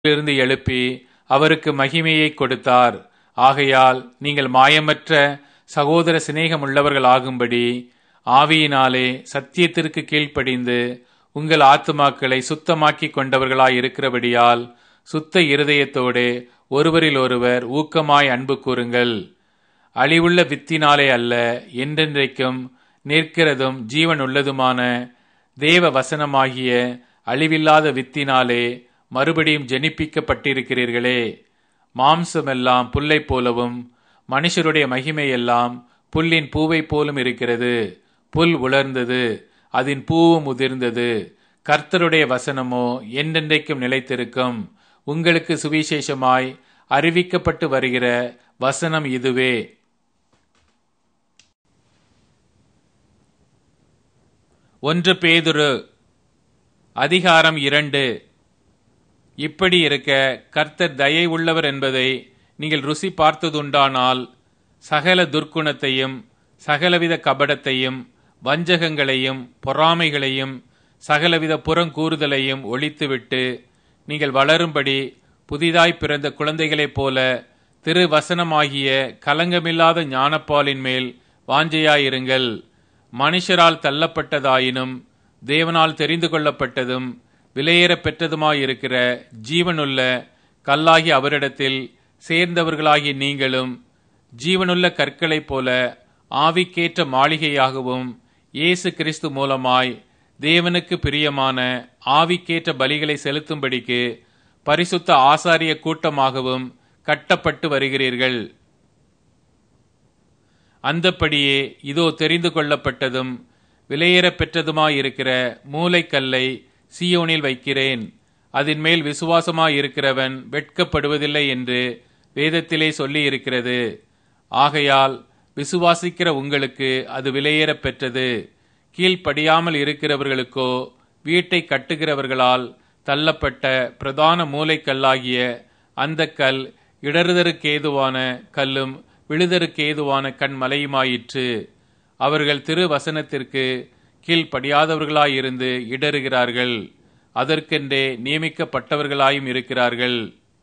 இருந்து எழுப்பி அவருக்கு மகிமையை கொடுத்தார். ஆகையால் நீங்கள் மாயமற்ற சகோதர சிநேகமுள்ளவர்கள் ஆகும்படி ஆவியினாலே சத்தியத்திற்கு கீழ்ப்படிந்து உங்கள் ஆத்துமாக்களை சுத்தமாக்கி கொண்டவர்களாய் இருக்கிறபடியால் சுத்த இருதயத்தோடு ஒருவரில் ஒருவர் ஊக்கமாய் அன்பு கூறுங்கள். அழிவுள்ள வித்தினாலே அல்ல, என்றென்றைக்கும் நிற்கிறதும் ஜீவன் உள்ளதுமான தேவ வசனமாகிய அழிவில்லாத வித்தினாலே மறுபடியும் ஜெனிப்பிக்கப்பட்டிருக்கிறீர்களே. மாம்சமெல்லாம் புல்லை போலவும் மனுஷருடைய மகிமையெல்லாம் புல்லின் பூவை போலும் இருக்கிறது. புல் உலர்ந்தது, அதன் பூவும் உதிர்ந்தது. கர்த்தருடைய வசனமோ என்றென்றைக்கும் நிலைத்திருக்கும். உங்களுக்கு சுவிசேஷமாய் அறிவிக்கப்பட்டு வருகிற வசனம் இதுவே. ஒன்று பேதுரு அதிகாரம் 2. இப்படி இருக்க கர்த்தர் தயை உள்ளவர் என்பதை நீங்கள் ருசி பார்த்ததுண்டானால் சகல துர்க்குணத்தையும் சகலவித கபடத்தையும் வஞ்சகங்களையும் பொறாமைகளையும் சகலவித புறங்கூறுதலையும் ஒழித்துவிட்டு நீங்கள் வளரும்படி புதிதாய் பிறந்த குழந்தைகளைப் போல திருவசனமாகிய கலங்கமில்லாத ஞானப்பாலின் மேல் வாஞ்சையாயிருங்கள். மனுஷரால் தள்ளப்பட்டதாயினும் தேவனால் தெரிந்து கொள்ளப்பட்டதும் விலையேற பெற்றதுமாயிருக்கிற ஜீவனுள்ள கல்லாகி அவரிடத்தில் சேர்ந்தவர்களாகி நீங்களும் ஜீவனுள்ள கற்களைப் போல ஆவிக்கேற்ற மாளிகையாகவும் இயேசு கிறிஸ்து மூலமாய் தேவனுக்கு பிரியமான ஆவிக்கேற்ற பலிகளை செலுத்தும்படிக்கு பரிசுத்த ஆசாரிய கூட்டமாகவும் கட்டப்பட்டு வருகிறீர்கள். அந்தப்படியே இதோ தெரிந்து கொள்ளப்பட்டதும் விலையேற பெற்றதுமாயிருக்கிற மூலைக்கல்லை சீயோனில் வைக்கிறேன், அதன் மேல் விசுவாசமாயிருக்கிறவன் வெட்கப்படுவதில்லை என்று வேதத்திலே சொல்லி இருக்கிறது. ஆகையால் விசுவாசிக்கிற உங்களுக்கு அது விலையேற பெற்றது. கீழ்ப்படியாமல் இருக்கிறவர்களுக்கோ வீட்டை கட்டுகிறவர்களால் தள்ளப்பட்ட பிரதான மூலைக்கல்லாகிய அந்த கல் இடறுதற்கேதுவான கல்லும் விழுதற்கேதுவான கண்மலையுமாயிற்று. அவர்கள் திருவசனத்திற்கு கீழ்ப்படியாதவர்களாயிருந்து இடறுகிறார்கள், அதற்கென்றே நியமிக்கப்பட்டவர்களாயும் இருக்கிறார்கள்.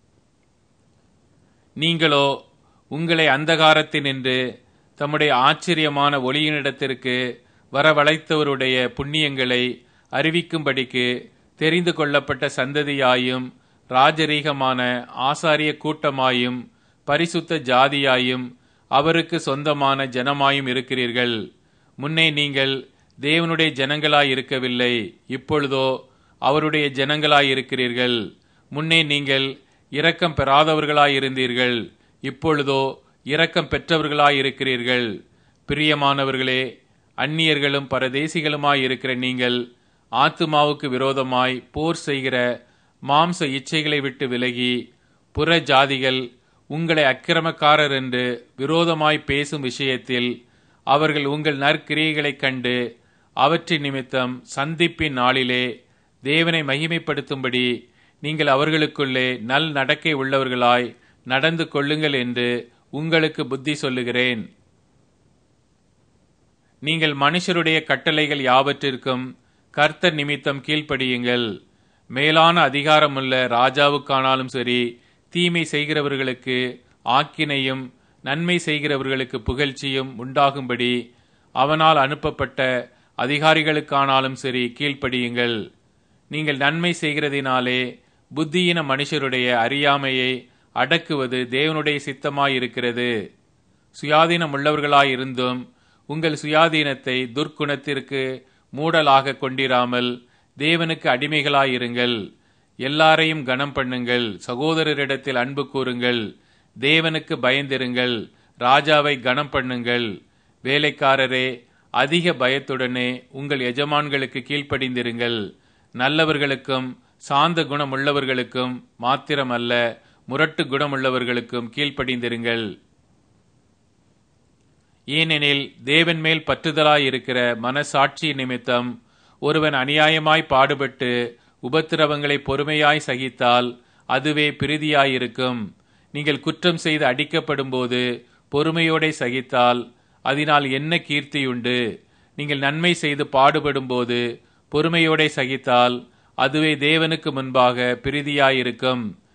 நீங்களோ உங்களை அந்தகாரத்தினின்று தம்முடைய ஆச்சரியமான ஒளியினிடத்திற்கு வரவழைத்தவருடைய புண்ணியங்களை அறிவிக்கும்படிக்கு தெரிந்து கொள்ளப்பட்ட சந்ததியாயும் ராஜரீகமான ஆசாரிய கூட்டமாயும் பரிசுத்த ஜாதியாயும் அவருக்கு சொந்தமான ஜனமாயும் இருக்கிறீர்கள். முன்னே நீங்கள் தேவனுடைய ஜனங்களாயிருக்கவில்லை, இப்பொழுதோ அவருடைய ஜனங்களாயிருக்கிறீர்கள். முன்னே நீங்கள் இரக்கம் பெறாதவர்களாயிருந்தீர்கள், இப்பொழுதோ இரக்கம் பெற்றவர்களாயிருக்கிறீர்கள். பிரியமானவர்களே, அந்நியர்களும் பரதேசிகளுமாயிருக்கிற நீங்கள் ஆத்துமாவுக்கு விரோதமாய் போர் செய்கிற மாம்ச இச்சைகளை விட்டு விலகி, புற ஜாதிகள் உங்களை அக்கிரமக்காரர் என்று விரோதமாய் பேசும் விஷயத்தில் அவர்கள் உங்கள் நற்கிரியைகளைக் கண்டு அவற்றின் நிமித்தம் சந்திப்பின் நாளிலே தேவனை மகிமைப்படுத்தும்படி நீங்கள் அவர்களுக்குள்ளே நல் நடக்கை உள்ளவர்களாய் நடந்து கொள்ளுங்கள் என்று உங்களுக்கு புத்தி சொல்லுகிறேன். நீங்கள் மனுஷருடைய கட்டளைகள் யாவற்றிற்கும் கர்த்தர் நிமித்தம் கீழ்ப்படியுங்கள். மேலான அதிகாரமுள்ள ராஜாவுக்கானாலும் சரி, தீமை செய்கிறவர்களுக்கு ஆக்கினையும் நன்மை செய்கிறவர்களுக்கு புகழ்ச்சியும் உண்டாகும்படி அவனால் அனுப்பப்பட்ட அதிகாரிகளுக்கானாலும் சரி கீழ்ப்படியுங்கள். நீங்கள் நன்மை செய்கிறதினாலே புத்தியின மனுஷருடைய அறியாமையை அடக்குவது தேவனுடைய சித்தமாயிருக்கிறது. சுயாதீனம் உள்ளவர்களாயிருந்தும் உங்கள் சுயாதீனத்தை துர்க்குணத்திற்கு மூடலாக கொண்டிராமல் தேவனுக்கு அடிமைகளாயிருங்கள். எல்லாரையும் கனம் பண்ணுங்கள், சகோதரரிடத்தில் அன்பு கூறுங்கள், தேவனுக்கு பயந்திருங்கள், ராஜாவை கனம் பண்ணுங்கள். வேலைக்காரரே, அதிக பயத்துடனே உங்கள் எஜமான்களுக்கு கீழ்ப்படிந்திருங்கள். நல்லவர்களுக்கும் சாந்த குணமுள்ளவர்களுக்கும் மாத்திரமல்ல, முரட்டு குணமுள்ளவர்களுக்கும் கீழ்ப்படிந்திருங்கள். ஏனெனில் தேவன் மேல் பற்றுதலாயிருக்கிற மனசாட்சி நிமித்தம் ஒருவன் அநியாயமாய் பாடுபட்டு உபத்திரவங்களை பொறுமையாய் சகித்தால் அதுவே பிரீதியாயிருக்கும். நீங்கள் குற்றம் செய்து அடிக்கப்படும் போது பொறுமையோடே சகித்தால் அதனால் என்ன கீர்த்தியுண்டு? நீங்கள் நன்மை செய்து பாடுபடும் போது பொறுமையோடே சகித்தால் அதுவே தேவனுக்கு முன்பாக பிரீதியாயிருக்கும்.